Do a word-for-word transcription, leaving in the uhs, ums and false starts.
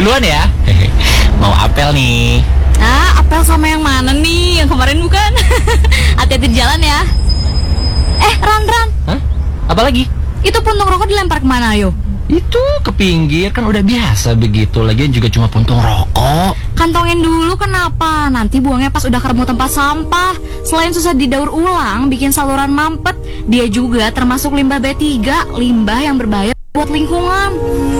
duluan ya. Mau apel nih. Ah, apel sama yang mana nih? Yang kemarin bukan? Hati-hati di jalan ya. Eh, Ran, Ran. Hah? Apa lagi? Itu puntung rokok dilempar kemana, ayo? Itu ke pinggir, kan udah biasa begitu. Lagian juga cuma puntung rokok. Kantongin dulu, kenapa? Nanti buangnya pas udah ketemu tempat sampah. Selain susah didaur ulang, bikin saluran mampet, dia juga termasuk limbah B tiga, limbah yang berbahaya buat lingkungan.